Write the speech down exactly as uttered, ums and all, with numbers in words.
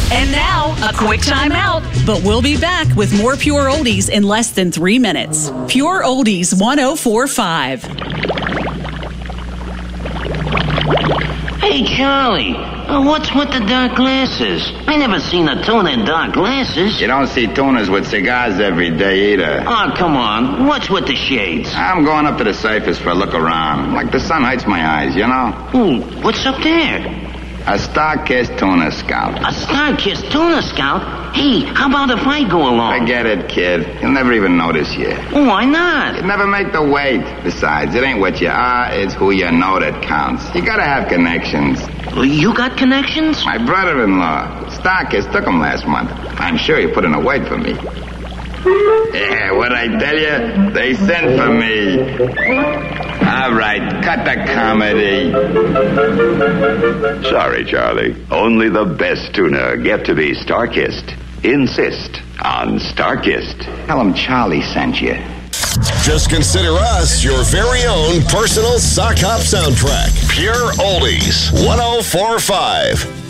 And now, a quick time out. But we'll be back with more Pure Oldies in less than three minutes. Pure Oldies one oh four point five. Hey, Charlie, uh, what's with the dark glasses? I never seen a tuna in dark glasses. You don't see tunas with cigars every day either. Oh, come on. What's with the shades? I'm going up to the surface for a look around. Like the sun hurts my eyes, you know? Ooh, what's up there? A star-kissed tuna scout. A star-kissed tuna scout? Hey, how about if I go along? Forget it, kid. You'll never even notice you. Why not? You'd never make the weight. Besides, it ain't what you are, it's who you know that counts. You gotta have connections. You got connections? My brother-in-law, Starkist, took him last month. I'm sure he put in a wait for me. Yeah, what'd I tell you? They sent for me. All right, cut the comedy. Sorry, Charlie. Only the best tuna get to be Starkist. Insist on Starkist. Tell him Charlie sent you. Just consider us your very own personal sock hop soundtrack. Pure Oldies one oh four point five.